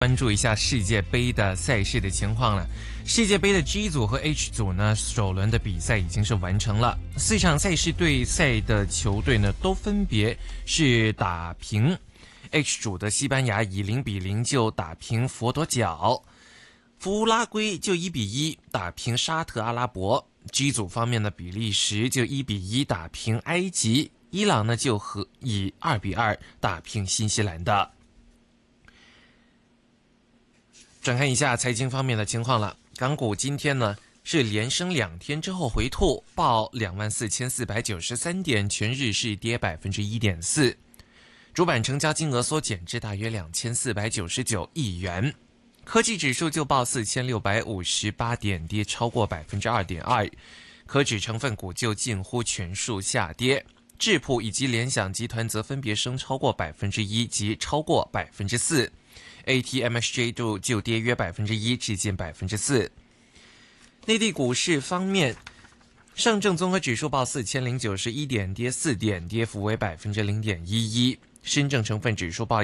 关注一下世界杯的赛事的情况了。世界杯的 G 组和 H 组呢，首轮的比赛已经是完成了，4场赛事对赛的球队呢，都分别是打平。H 组的西班牙以0-0就打平佛得角，弗拉圭就1-1打平沙特阿拉伯。G 组方面的比利时就1-1打平埃及，伊朗呢就以2-2打平新西兰的。转看一下财经方面的情况了，港股今天呢是连升2天之后回吐，报24,493点，全日是跌1.4%，主板成交金额缩减至大约2499亿元。科技指数就报4658点，跌超过2.2%，科指成分股就近乎全数下跌，智谱以及联想集团则分别升超过1%及超过4%。ATMXJ 就跌约1%至近4%。内地股市方面，上证综合指数报4091点，跌4点，跌幅为0.11%。深证成分指数报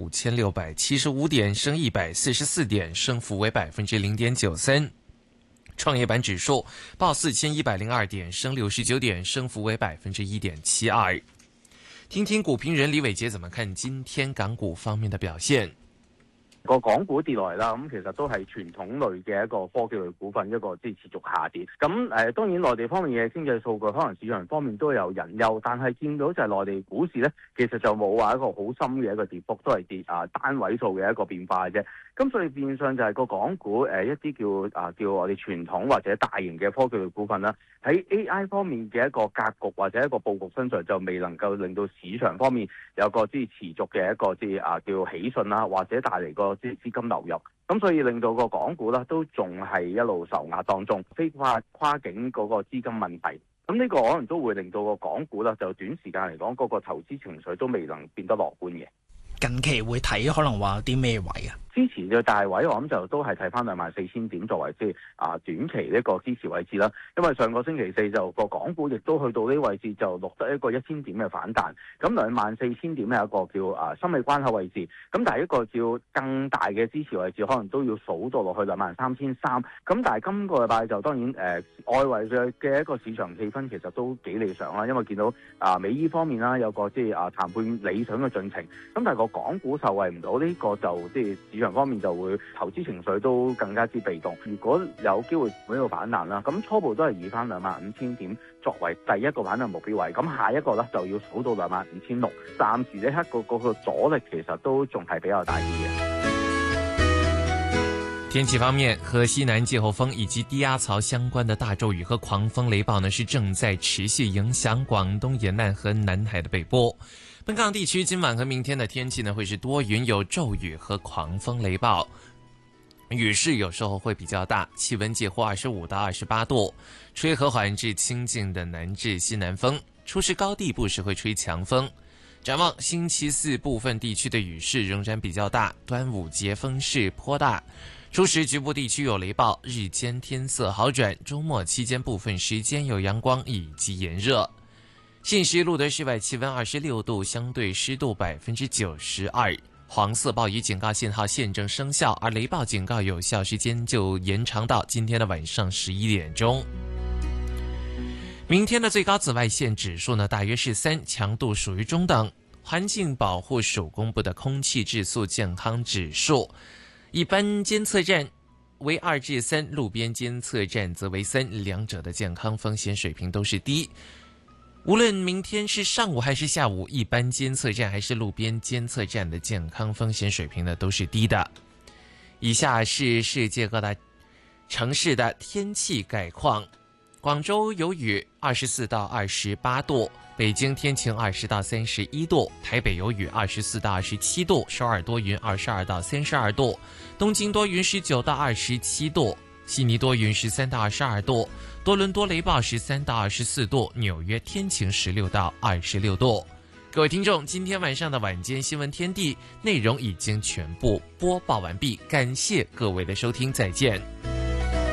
15675点，升144点，升幅为0.93%。创业板指数报4102点，升69点，升幅为1.72%。听听股评人李伟杰怎么看今天港股方面的表现。 個港股跌落嚟啦，咁其實都係傳統類嘅一個科技類股份一個即係持續下跌。咁當然內地方面嘅經濟數據可能市場方面都有隱憂，但係見到就係內地股市咧，其實就冇話一個好深嘅一個跌幅，都係跌單位數嘅一個變化嘅啫。咁所以變相就係個港股一啲叫我哋傳統或者大型嘅科技類股份啦，喺 AI 方面嘅一個格局或者一個佈局身上就未能夠令到市場方面有個即係持續嘅一個即係叫喜訊啦，或者帶嚟個即係資金流入。咁所以令到個港股啦都仲係一路受壓當中，非跨境嗰個資金問題。咁呢個可能都會令到個港股啦就短時間嚟講嗰個投資情緒都未能變得樂觀嘅。 近期會睇可能話啲咩位啊？ 之前嘅大位我諗就都係睇翻24,000點作為即係短期呢個支持位置啦。因為上個星期四就個港股亦都去到呢位置就錄得一個1000點嘅反彈。咁24,000點係一個叫心理關口位置。咁但係一個叫更大嘅支持位置可能都要數到落去23,300。咁但係今個禮拜就當然外圍嘅一個市場氣氛其實都幾理想啦。因為見到美伊方面啦有個即係談判理想嘅進程。咁但係個港股受惠唔到呢個就即係市場方面就會投資情緒都更加之被動。如果有機會喺度反彈啦，咁初步都係以翻25,000點作為第一個反彈目標位。咁下一個咧就要數到25,600。暫時呢刻個阻力其實都仲係比較大啲嘅。 天氣方面，和西南季候風以及低壓槽相關的大驟雨和狂風雷暴呢，是正在持續影響廣東沿岸和南海的北部。本港地區今晚和明天的天氣呢，會是多雲有驟雨和狂風雷暴，雨勢有時候會比較大，氣溫介乎25到28度，吹和緩至清勁的南至西南風，初時高地不時會吹強風。展望星期四部分地區的雨勢仍然比較大，端午節風勢頗大，初時局部地區有雷暴，日間天色好轉，周末期間部分時間有陽光以及炎熱。現時錄得室外氣溫26度，相對濕度92%，黃色暴雨警告信號現正生效，而雷暴警告有效時間就延長到今天的晚上11點鐘。明天的最高紫外線指數呢，大約是3，強度屬於中等。環境保護署公布的空氣質素健康指數，一般監測站為2至3，路邊監測站則為3，兩者的健康風險水平都是低。無論明天是上午還是下午，一般監測站還是路邊監測站的健康風險水平呢都是低的。以下是世界各大城市的天氣概況。廣州有雨，24到28度；北京天晴，20到31度；台北有雨，24到27度；首爾多雲，22到32度；東京多雲，19到27度；悉尼多雲，13到22度；多倫多雷暴，13到24度；紐約天晴，16到26度。各位聽眾，今天晚上的晚間新聞天地內容已經全部播報完畢，感謝各位的收聽，再見。